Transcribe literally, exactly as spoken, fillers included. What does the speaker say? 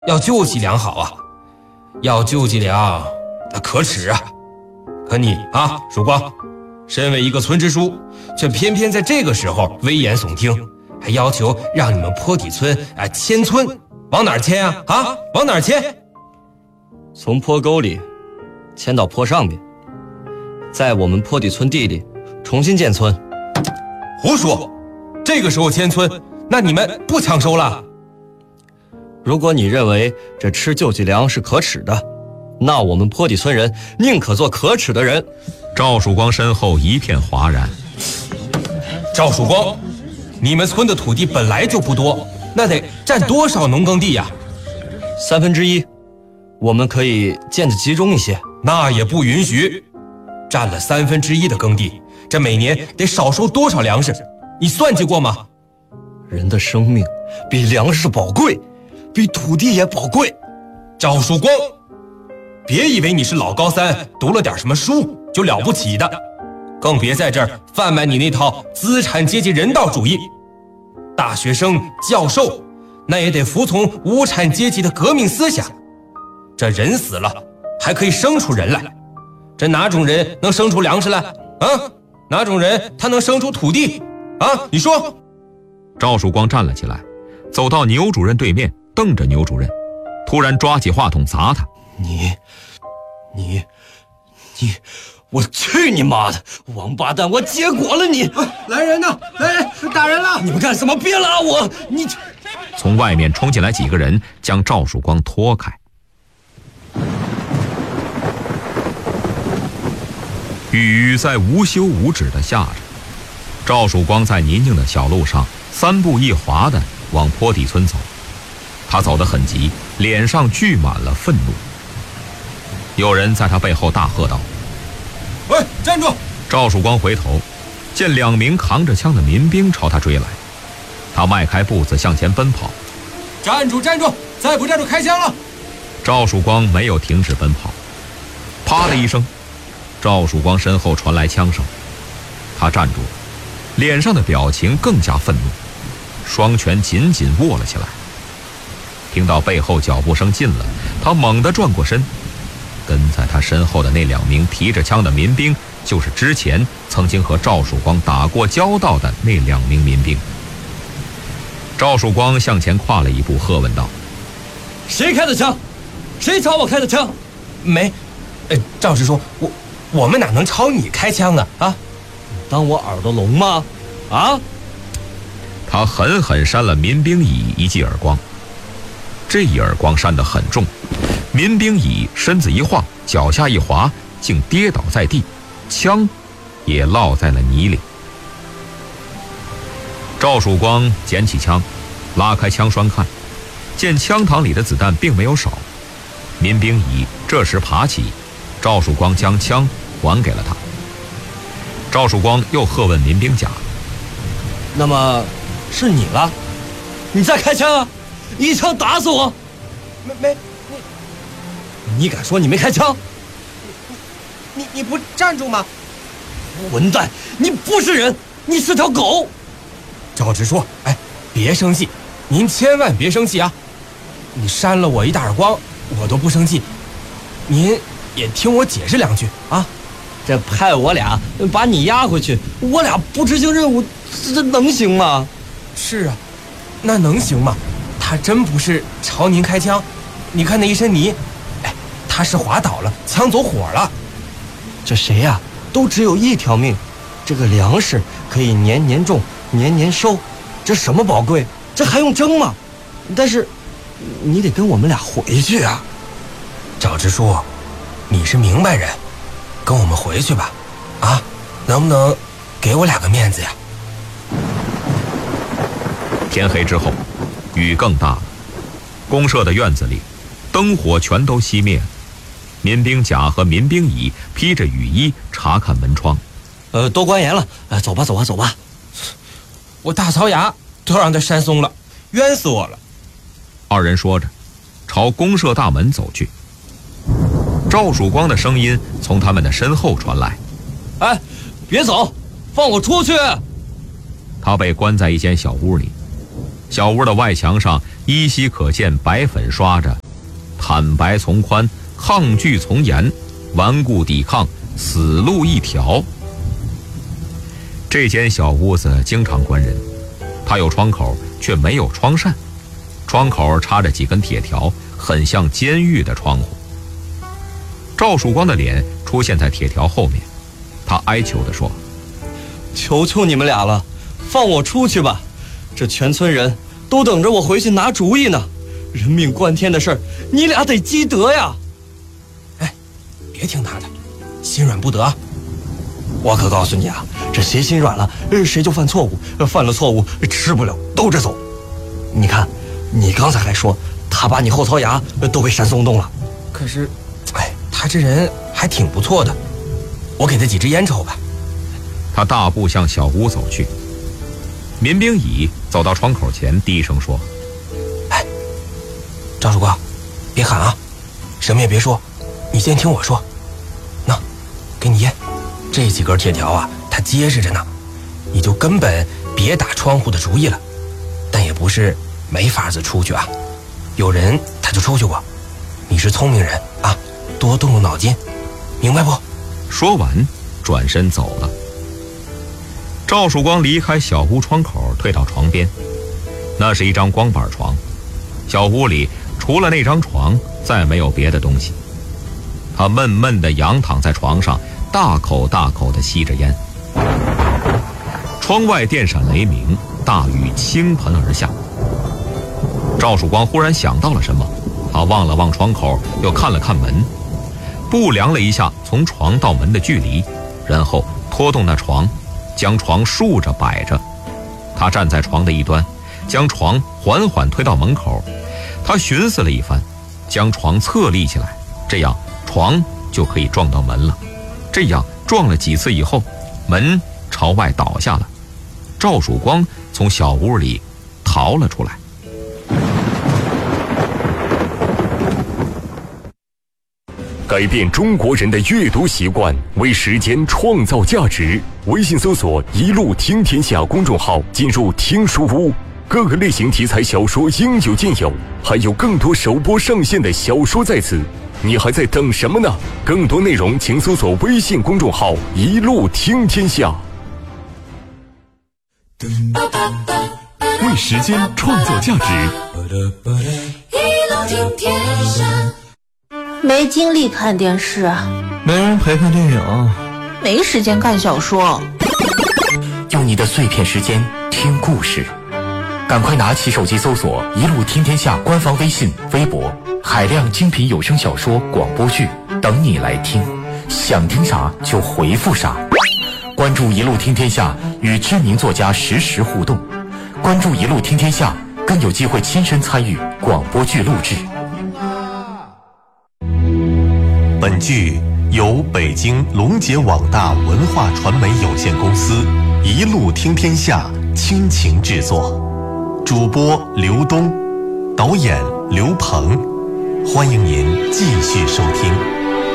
要救济良好啊，要救济良，那可耻啊！可你啊，曙光，身为一个村支书，却偏偏在这个时候危言耸听，还要求让你们坡底村啊迁村，往哪儿迁啊？啊，往哪儿迁？ 从坡沟里迁到坡上边，在我们坡底村地里重新建村。 胡说！这个时候迁村，那你们不抢收了？ 如果你认为这吃救济粮是可耻的，那我们坡底村人宁可做可耻的人。 赵曙光身后一片哗然。 赵曙光，你们村的土地本来就不多，那得占多少农耕地呀？ 三分之一，我们可以建得集中一些。 那也不允许，占了三分之一的耕地，这每年得少收多少粮食？你算计过吗？ 人的生命比粮食宝贵，比土地也宝贵。 赵曙光，别以为你是老高三，读了点什么书就了不起的，更别在这儿贩卖你那套资产阶级人道主义。大学生、教授，那也得服从无产阶级的革命思想。这人死了，还可以生出人来，这哪种人能生出粮食来啊？哪种人他能生出土地啊？你说。 赵曙光站了起来，走到牛主任对面，瞪着牛主任，突然抓起话筒砸他。 你你你我去你妈的王八蛋，我结果了你！ 来人呐，来人，打人了！ 你们干什么？别拉我！你从外面冲进来几个人，将赵曙光拖开。雨在无休无止地下着，赵曙光在泥泞的小路上三步一滑地往坡底村走。他走得很急，脸上聚满了愤怒。有人在他背后大喝道：“ 喂，站住！” 赵曙光回头，见两名扛着枪的民兵朝他追来，他迈开步子向前奔跑。 站住！站住！再不站住，开枪了！ 赵曙光没有停止奔跑，啪的一声，赵曙光身后传来枪声，他站住了，脸上的表情更加愤怒，双拳紧紧握了起来。听到背后脚步声近了，他猛地转过身，跟在他身后的那两名提着枪的民兵，就是之前曾经和赵曙光打过交道的那两名民兵。赵曙光向前跨了一步，喝问道：“ 谁开的枪？谁朝我开的枪？” 没，呃，赵支书，我我们哪能朝你开枪啊？啊， 当我耳朵聋吗？啊！ 他狠狠扇了民兵乙一记耳光，这一耳光扇得很重，民兵乙身子一晃，脚下一滑，竟跌倒在地，枪也落在了泥里。赵曙光捡起枪，拉开枪栓看，见枪膛里的子弹并没有少。民兵乙这时爬起，赵曙光将枪还给了他。赵曙光又喝问民兵甲：“ 那么是你了？你再开枪啊！一枪打死我！”“ 没没，你你敢说你没开枪？ 你你不站住吗？”“ 混蛋！你不是人，你是条狗！” 赵支书，哎，别生气，您千万别生气啊！你扇了我一大耳光，我都不生气，您也听我解释两句啊！ 这派我俩把你押回去，我俩不执行任务，这能行吗？ 是啊，那能行吗？他真不是朝您开枪，你看那一身泥，哎，他是滑倒了，枪走火了。 这谁呀、啊？都只有一条命，这个粮食可以年年种，年年收，这什么宝贵？这还用争吗？但是你得跟我们俩回去啊！ 赵支书，你是明白人，跟我们回去吧，啊，能不能给我俩个面子呀？ 天黑之后，雨更大了，公社的院子里，灯火全都熄灭了。民兵甲和民兵乙披着雨衣查看门窗。 呃，都关严了，呃，走吧，走吧，走吧。 我大槽牙都让他扇松了，冤死我了。 二人说着，朝公社大门走去。赵曙光的声音从他们的身后传来：“ 哎，别走，放我出去！” 他被关在一间小屋里，小屋的外墙上依稀可见白粉刷着坦白从宽，抗拒从严，顽固抵抗，死路一条。这间小屋子经常关人，它有窗口却没有窗扇，窗口插着几根铁条，很像监狱的窗户。赵曙光的脸出现在铁条后面，他哀求地说： 求求你们俩了，放我出去吧，这全村人都等着我回去拿主意呢，人命关天的事儿，你俩得积德呀。 哎，别听他的，心软不得。 我可告诉你啊，这谁心软了，谁就犯错误，犯了错误吃不了兜着走。你看，你刚才还说他把你后槽牙都被扇松动了， 可是，哎，他这人还挺不错的，我给他几支烟抽吧。 他大步向小屋走去。民兵乙走到窗口前，低声说： 哎，赵曙光，别喊啊，什么也别说，你先听我说。那，给你烟，这几根铁条啊，它结实着呢，你就根本别打窗户的主意了。但也不是没法子出去啊，有人他就出去过，你是聪明人啊，多动动脑筋，明白不？ 说完，转身走了。赵曙光离开小屋窗口，退到床边，那是一张光板床，小屋里除了那张床，再没有别的东西。他闷闷地仰躺在床上，大口大口地吸着烟。窗外电闪雷鸣，大雨倾盆而下。赵曙光忽然想到了什么，他望了望窗口，又看了看门，步量了一下从床到门的距离，然后拖动那床，将床竖着摆着。他站在床的一端，将床缓缓推到门口。他寻思了一番，将床侧立起来，这样床就可以撞到门了。这样撞了几次以后，门朝外倒下了。赵曙光从小屋里逃了出来。 改变中国人的阅读习惯，为时间创造价值。微信搜索“一路听天下”公众号，进入听书屋，各个类型题材小说应有尽有，还有更多首播上线的小说在此。你还在等什么呢？更多内容请搜索微信公众号“一路听天下”。为时间创造价值， 一路听天下。没精力看电视， 没人陪看电影， 没时间看小说， 用你的碎片时间听故事，赶快拿起手机搜索“一路听天下”官方微信、微博，海量精品有声小说、广播剧等你来听，想听啥就回复啥。关注“一路听天下”，与知名作家实时互动。关注“一路听天下”，更有机会亲身参与广播剧录制。 本剧由北京龙杰网大文化传媒有限公司一路听天下倾情制作，主播刘东，导演刘鹏，欢迎您继续收听。